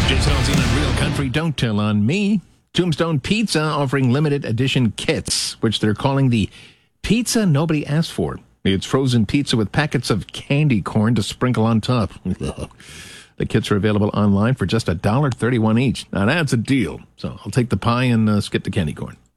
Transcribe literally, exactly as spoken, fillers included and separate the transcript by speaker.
Speaker 1: Jason Aldean on Real Country. Don't tell on me. Tombstone Pizza offering limited edition kits, which they're calling the Pizza Nobody Asked For. It's frozen pizza with packets of candy corn to sprinkle on top. The kits are available online for just one dollar thirty-one each. Now, that's a deal. So I'll take the pie and uh, skip the candy corn.